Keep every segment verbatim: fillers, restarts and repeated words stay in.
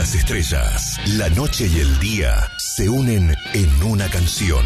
Las estrellas, la noche y el día se unen en una canción.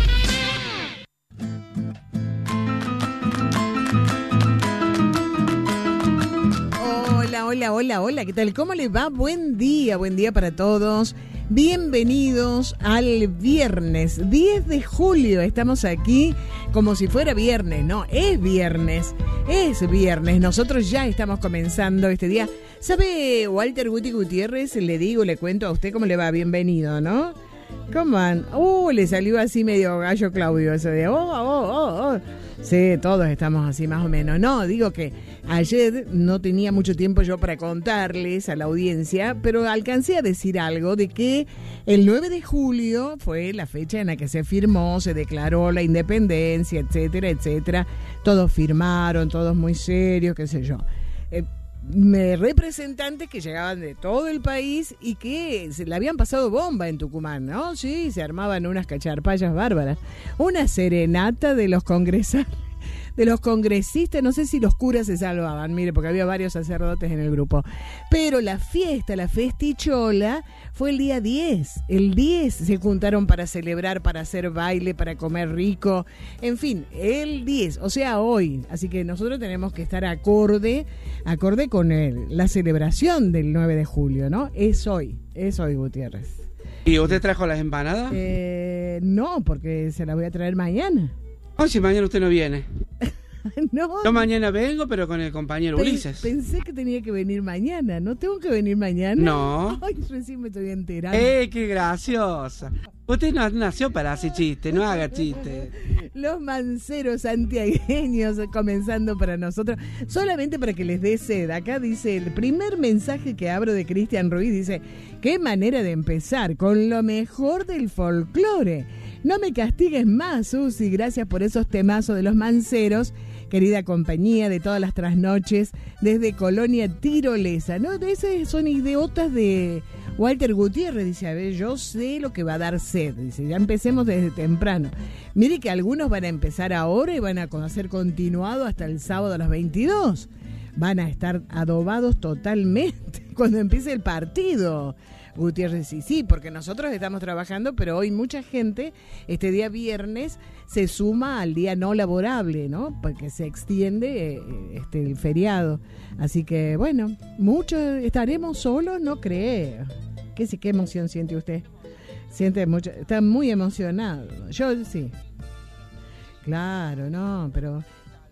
Hola, hola, hola, hola, ¿qué tal? ¿Cómo les va? Buen día, buen día para todos. Bienvenidos al viernes diez de julio. Estamos aquí como si fuera viernes, ¿no? Es viernes, es viernes. Nosotros ya estamos comenzando este día. ¿Sabe Walter Guti Gutiérrez? Le digo, le cuento a usted cómo le va. Bienvenido, ¿no? ¿Cómo van? Uh, le salió así medio gallo Claudio eso de oh, oh, oh, oh. Sí, todos estamos así más o menos. No, digo que ayer no tenía mucho tiempo yo para contarles a la audiencia, pero alcancé a decir algo de que el nueve de julio fue la fecha en la que se firmó, se declaró la independencia, etcétera, etcétera. Todos firmaron, todos muy serios, qué sé yo. Eh, Me representantes que llegaban de todo el país y que se le habían pasado bomba en Tucumán, ¿no? Sí, se armaban unas cacharpayas bárbaras. Una serenata de los congresales, de los congresistas, no sé si los curas se salvaban, mire, porque había varios sacerdotes en el grupo. Pero la fiesta, la festichola, fue el día diez. El diez se juntaron para celebrar, para hacer baile, para comer rico. En fin, el diez, o sea, hoy. Así que nosotros tenemos que estar acorde, acorde con el, la celebración del nueve de julio, ¿no? Es hoy, es hoy, Gutiérrez. ¿Y usted trajo las empanadas? Eh, no, porque se las voy a traer mañana. Oh, si mañana usted no viene. No. Yo mañana vengo, pero con el compañero Pe- Ulises. Pensé que tenía que venir mañana. ¿No tengo que venir mañana? No. Ay, recién me estoy enterando. ¡Eh, qué graciosa! Usted no nació para hacer chiste, no haga chiste. Los manceros santiagueños comenzando para nosotros. Solamente para que les dé sed. Acá dice, el primer mensaje que abro de Cristian Ruiz dice, qué manera de empezar, con lo mejor del folclore. No me castigues más, Susi, gracias por esos temazos de los manceros, querida compañía de todas las trasnoches, desde Colonia Tirolesa, ¿no? De esas son idiotas de Walter Gutiérrez, dice, a ver, yo sé lo que va a dar sed, dice, ya empecemos desde temprano. Mire que algunos van a empezar ahora y van a ser continuados hasta el sábado a las veintidós. Van a estar adobados totalmente cuando empiece el partido. Gutiérrez, sí, sí, porque nosotros estamos trabajando, pero hoy mucha gente, este día viernes, se suma al día no laborable, ¿no? Porque se extiende eh, este el feriado. Así que, bueno, muchos estaremos solos, no creo. ¿Qué, qué emoción siente usted? Siente mucho, está muy emocionado. Yo sí. Claro, no, pero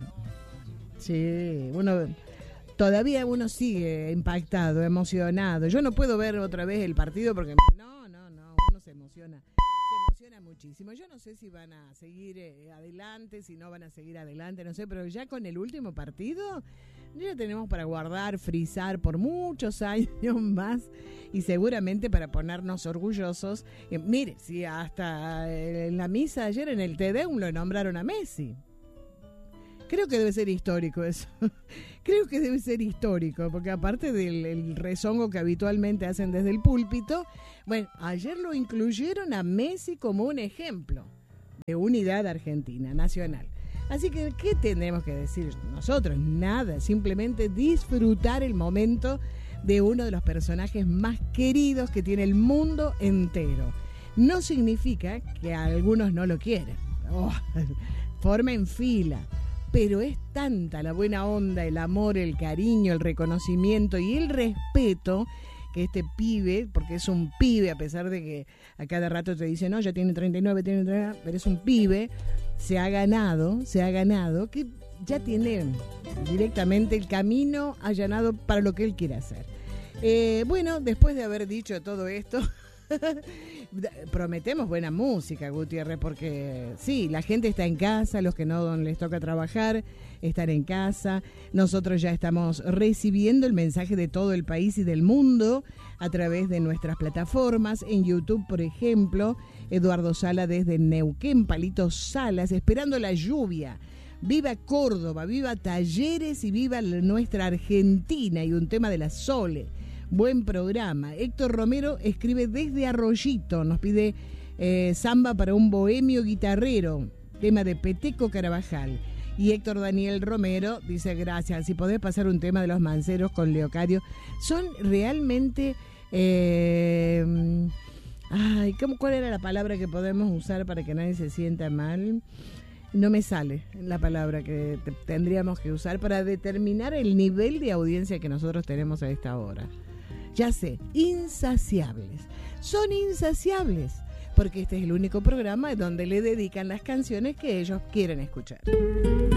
sí, uno... Todavía uno sigue impactado, emocionado. Yo no puedo ver otra vez el partido porque no, no, no, uno se emociona. Se emociona muchísimo. Yo no sé si van a seguir eh, adelante, si no van a seguir adelante, no sé, pero ya con el último partido ya tenemos para guardar, frizar por muchos años más y seguramente para ponernos orgullosos. Eh, mire, si hasta en la misa ayer en el Te Deum lo nombraron a Messi. Creo que debe ser histórico eso. Creo que debe ser histórico, porque aparte del el rezongo que habitualmente hacen desde el púlpito, bueno, ayer lo incluyeron a Messi como un ejemplo de unidad argentina, nacional. Así que, ¿qué tendremos que decir nosotros? Nada, simplemente disfrutar el momento de uno de los personajes más queridos que tiene el mundo entero. No significa que a algunos no lo quieren. Oh, formen fila. Pero es tanta la buena onda, el amor, el cariño, el reconocimiento y el respeto que este pibe, porque es un pibe, a pesar de que a cada rato te dicen, no, ya tiene treinta y nueve, tiene treinta y nueve, pero es un pibe, se ha ganado, se ha ganado, que ya tiene directamente el camino allanado para lo que él quiere hacer. Eh, bueno, después de haber dicho todo esto... prometemos buena música, Gutiérrez, porque sí, la gente está en casa, los que no les toca trabajar están en casa. Nosotros ya estamos recibiendo el mensaje de todo el país y del mundo a través de nuestras plataformas. En YouTube, por ejemplo, Eduardo Sala desde Neuquén, Palito Salas, esperando la lluvia. Viva Córdoba, viva Talleres y viva nuestra Argentina, y un tema de la Sole. Buen programa. Héctor Romero escribe desde Arroyito, nos pide eh, samba para un bohemio guitarrero, tema de Peteco Carabajal. Y Héctor Daniel Romero dice, gracias, si podés pasar un tema de los manceros con Leocadio. Son realmente Eh, ay, ¿cómo, ¿cuál era la palabra que podemos usar para que nadie se sienta mal? No me sale la palabra que te, tendríamos que usar para determinar el nivel de audiencia que nosotros tenemos a esta hora. Ya sé, insaciables. Son insaciables, porque este es el único programa donde le dedican las canciones que ellos quieren escuchar.